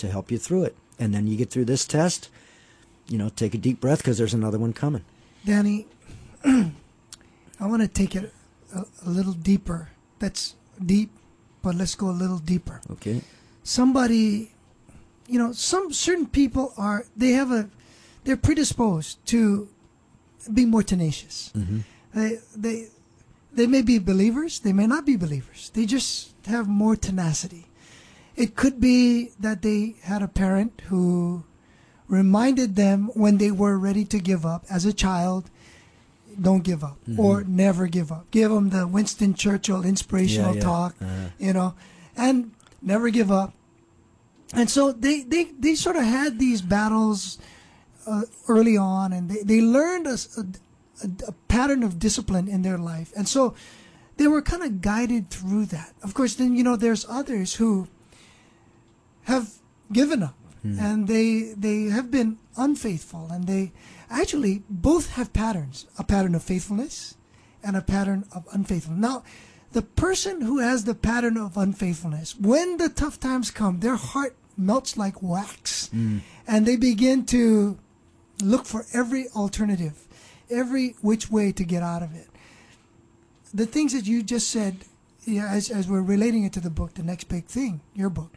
to help you through it. And then you get through this test, take a deep breath because there's another one coming. Danny, I want to take it a little deeper. That's deep, but let's go a little deeper. Okay. Somebody, some certain people they're predisposed to being more tenacious. Mm-hmm. They may be believers, they may not be believers. They just have more tenacity. It could be that they had a parent who reminded them when they were ready to give up as a child, don't give up, or never give up. Give them the Winston Churchill inspirational talk, and never give up. And so they sort of had these battles early on, and they learned a pattern of discipline in their life. And so they were kind of guided through that. Of course, then, there's others who have given up, and they have been unfaithful, and they actually both have patterns, a pattern of faithfulness and a pattern of unfaithfulness. Now, the person who has the pattern of unfaithfulness, when the tough times come, their heart melts like wax, and they begin to look for every alternative, every which way to get out of it. The things that you just said, as we're relating it to the book, The Next Big Thing, your book,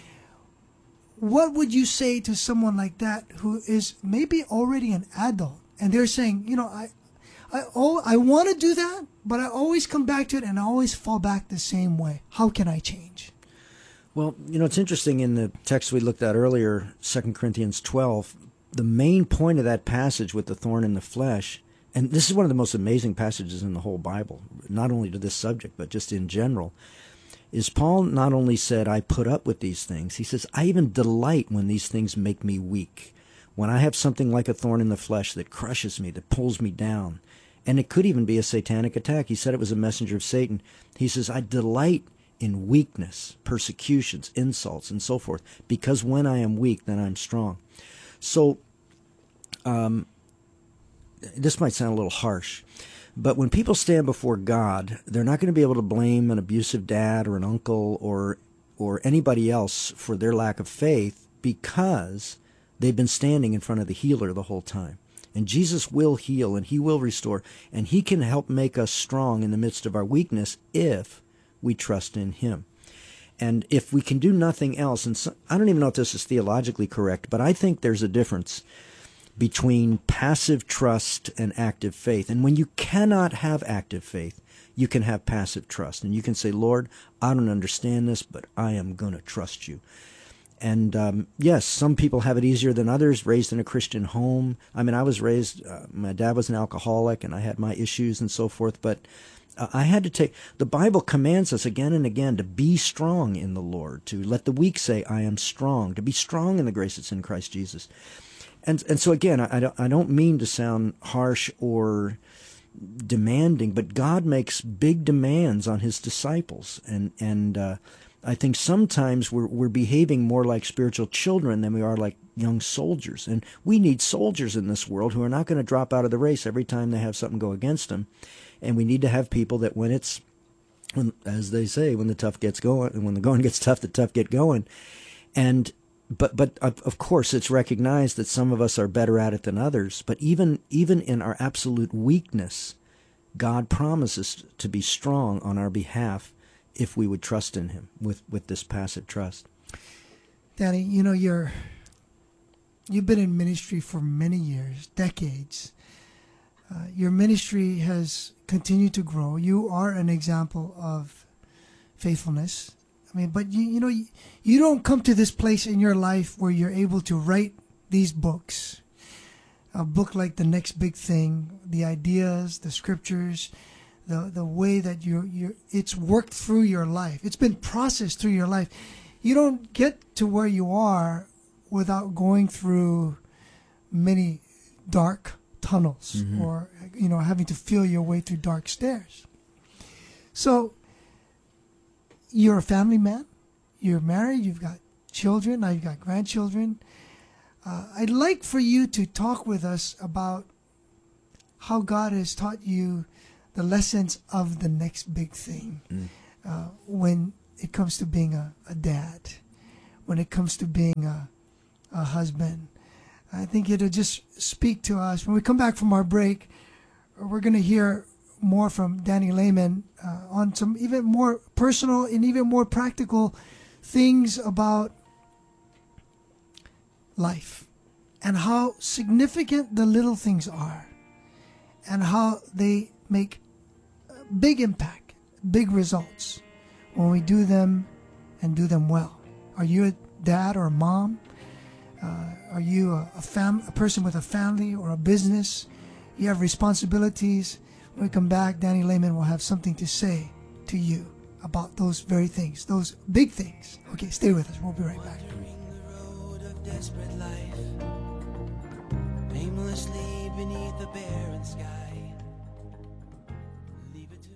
what would you say to someone like that who is maybe already an adult and they're saying, I want to do that, but I always come back to it and I always fall back the same way. How can I change? Well, it's interesting in the text we looked at earlier, 2 Corinthians 12, the main point of that passage with the thorn in the flesh, and this is one of the most amazing passages in the whole Bible, not only to this subject, but just in general, is Paul not only said, I put up with these things, he says, I even delight when these things make me weak. When I have something like a thorn in the flesh that crushes me, that pulls me down, and it could even be a satanic attack. He said it was a messenger of Satan. He says, I delight in weakness, persecutions, insults, and so forth, because when I am weak, then I'm strong. So, this might sound a little harsh, but when people stand before God, they're not going to be able to blame an abusive dad or an uncle or anybody else for their lack of faith, because they've been standing in front of the healer the whole time. And Jesus will heal, and he will restore, and he can help make us strong in the midst of our weakness if we trust in him. And if we can do nothing else, and so, I don't even know if this is theologically correct, but I think there's a difference between passive trust and active faith. And when you cannot have active faith, you can have passive trust. And you can say, Lord, I don't understand this, but I am going to trust you. And yes, some people have it easier than others, raised in a Christian home. I mean, I was raised, my dad was an alcoholic, and I had my issues and so forth, but I had to take, the Bible commands us again and again to be strong in the Lord, to let the weak say, I am strong, to be strong in the grace that's in Christ Jesus. And so again, I don't mean to sound harsh or demanding, but God makes big demands on his disciples. And I think sometimes we're behaving more like spiritual children than we are like young soldiers. And we need soldiers in this world who are not going to drop out of the race every time they have something go against them. And we need to have people that when, as they say, when the tough gets going, and when the going gets tough, the tough get going. And But of course, it's recognized that some of us are better at it than others. But even in our absolute weakness, God promises to be strong on our behalf if we would trust in him with this passive trust. Danny, you've been in ministry for many years, decades. Your ministry has continued to grow. You are an example of faithfulness. I mean, but you don't come to this place in your life where you're able to write these books. A book like The Next Big Thing, the ideas, the scriptures, the way that it's worked through your life. It's been processed through your life. You don't get to where you are without going through many dark tunnels, or having to feel your way through dark stairs. So you're a family man, you're married, you've got children, now you've got grandchildren. I'd like for you to talk with us about how God has taught you the lessons of the next big thing when it comes to being a dad. when it comes to being a husband. I think it'll just speak to us. When we come back from our break, we're going to hear more from Danny Lehman on some even more personal and even more practical things about life and how significant the little things are and how they make big impact, big results when we do them and do them well. Are you a dad or a mom? Are you a person with a family or a business? You have responsibilities. When we come back, Danny Lehman will have something to say to you about those very things, those big things. Okay, stay with us. We'll be right back. Desperate life, aimlessly beneath the barren sky. Leave it to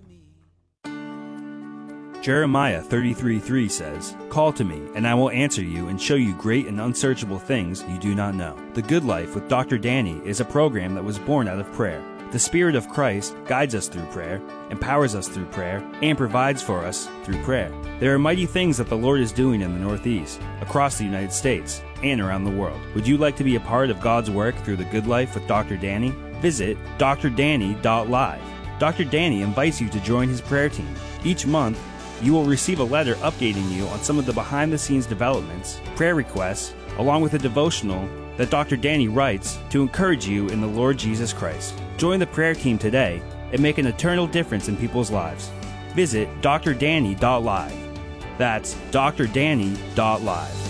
me. Jeremiah 33:3 says, "Call to me, and I will answer you and show you great and unsearchable things you do not know." The Good Life with Dr. Danny is a program that was born out of prayer. The Spirit of Christ guides us through prayer, empowers us through prayer, and provides for us through prayer. There are mighty things that the Lord is doing in the Northeast, across the United States, and around the world. Would you like to be a part of God's work through the Good Life with Dr. Danny? Visit drdanny.live. Dr. Danny invites you to join his prayer team. Each month, you will receive a letter updating you on some of the behind-the-scenes developments, prayer requests, along with a devotional that Dr. Danny writes to encourage you in the Lord Jesus Christ. Join the prayer team today and make an eternal difference in people's lives. Visit drdanny.live. That's drdanny.live.